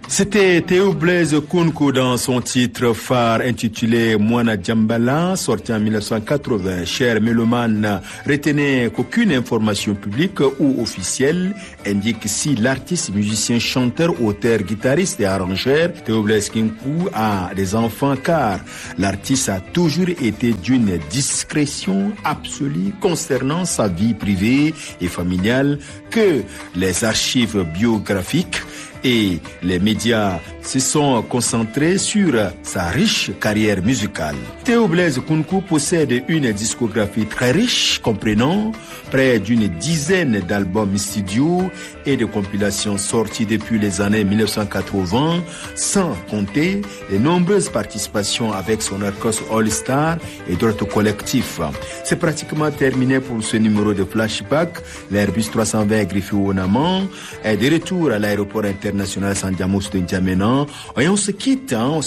C'était Théo Blaise Kounkou dans son titre phare intitulé Mwana Djambala, sorti en 1980. Chers mélomanes, retenez qu'aucune information publique ou officielle indique si l'artiste, musicien, chanteur, auteur, guitariste et arrangeur Théo Blaise Kounkou a des enfants, car l'artiste a toujours été d'une discrétion absolue concernant sa vie privée et familiale que les archives biographiques et les médias se sont concentrés sur sa riche carrière musicale. Théo Blaise Kounkou possède une discographie très riche, comprenant près d'une dizaine d'albums studio et de compilations sorties depuis les années 1980, sans compter les nombreuses participations avec son orchestre All Star et d'autres collectifs. C'est pratiquement terminé pour ce numéro de Flashback. L'Airbus 320 Griffith Onaman est de retour à l'aéroport international Sandiamos de N'Djamena. Et on se quitte,